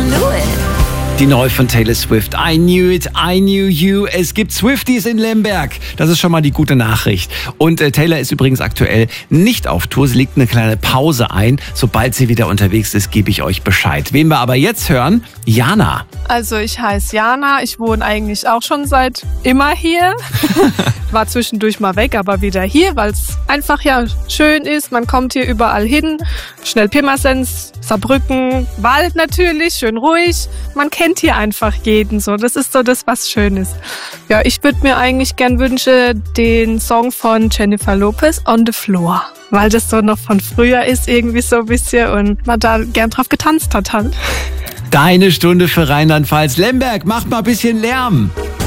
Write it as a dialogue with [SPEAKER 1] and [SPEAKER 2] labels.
[SPEAKER 1] Lewis.
[SPEAKER 2] Die neue von Taylor Swift. I knew it, I knew you. Es gibt Swifties in Lemberg. Das ist schon mal die gute Nachricht. Und Taylor ist übrigens aktuell nicht auf Tour. Sie legt eine kleine Pause ein. Sobald sie wieder unterwegs ist, gebe ich euch Bescheid. Wen wir aber jetzt hören, Jana.
[SPEAKER 3] Also ich heiße Jana. Ich wohne eigentlich auch schon seit immer hier. War zwischendurch mal weg, aber wieder hier, weil es einfach ja schön ist. Man kommt hier überall hin. Schnell Pirmasens, Saarbrücken, Wald natürlich, schön ruhig. Man kennt hier einfach jeden so. Das ist so das, was schön ist. Ja, ich würde mir eigentlich gern wünschen, den Song von Jennifer Lopez, On the Floor. Weil das so noch von früher ist, irgendwie so ein bisschen und man da gern drauf getanzt hat halt.
[SPEAKER 2] Deine Stunde für Rheinland-Pfalz. Lemberg, macht mal ein bisschen Lärm.